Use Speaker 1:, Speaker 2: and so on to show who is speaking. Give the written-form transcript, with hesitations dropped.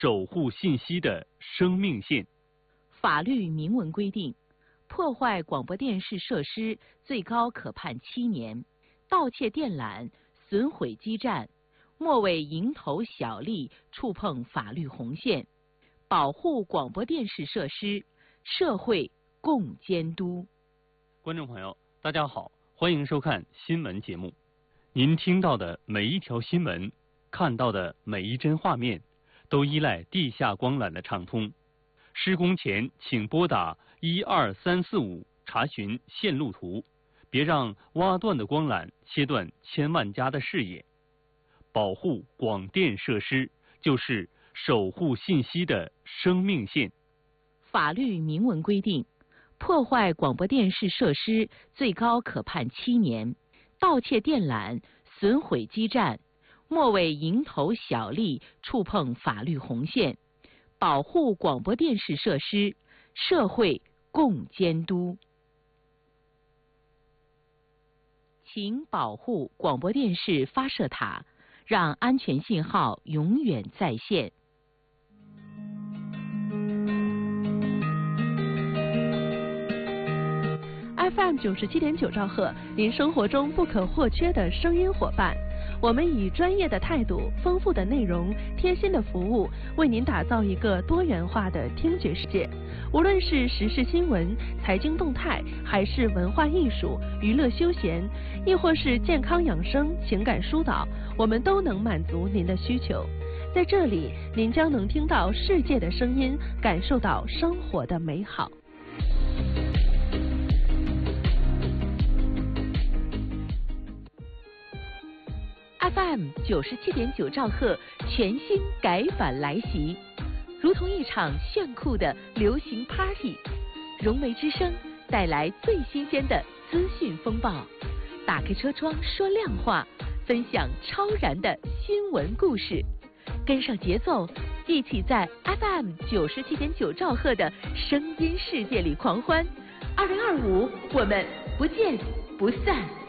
Speaker 1: 守护信息的生命线。
Speaker 2: 法律明文规定，破坏广播电视设施最高可判7年，盗窃电缆、损毁基站，莫为蝇头小利，触碰法律红线。保护广播电视设施，社会共监督。
Speaker 1: 观众朋友，大家好，欢迎收看新闻节目。您听到的每一条新闻，看到的每一帧画面，都依赖地下光缆的畅通。施工前请拨打12345查询线路图，别让挖断的光缆切断千万家的视野。保护广电设施，就是守护信息的生命线。
Speaker 2: 法律明文规定，破坏广播电视设施最高可判7年，盗窃电缆、损毁基站，莫为蝇头小利，触碰法律红线。保护广播电视设施，社会共监督。请保护广播电视发射塔，让安全信号永远在线。
Speaker 3: FM 97.9兆赫，您生活中不可或缺的声音伙伴。我们以专业的态度、丰富的内容、贴心的服务，为您打造一个多元化的听觉世界。无论是时事新闻、财经动态，还是文化艺术、娱乐休闲，亦或是健康养生、情感疏导，我们都能满足您的需求。在这里，您将能听到世界的声音，感受到生活的美好。
Speaker 2: FM 97.9兆赫全新改版来袭，如同一场炫酷的流行 Party。融媒之声带来最新鲜的资讯风暴，打开车窗说亮话，分享超燃的新闻故事，跟上节奏，一起在 FM 97.9兆赫的声音世界里狂欢。2025，我们不见不散。